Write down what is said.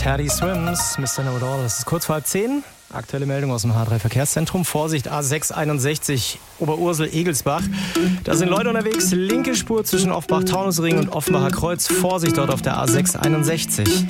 Teddy Swims, Mr. Know-it-all. Das ist kurz vor 9:30. Aktuelle Meldung aus dem H3-Verkehrszentrum. Vorsicht, A661 Oberursel-Egelsbach. Da sind Leute unterwegs. Linke Spur zwischen Offenbach-Taunusring und Offenbacher Kreuz. Vorsicht dort auf der A661.